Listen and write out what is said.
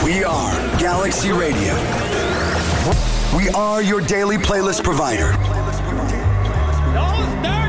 We are Galaxy Radio. We are your daily playlist provider. Those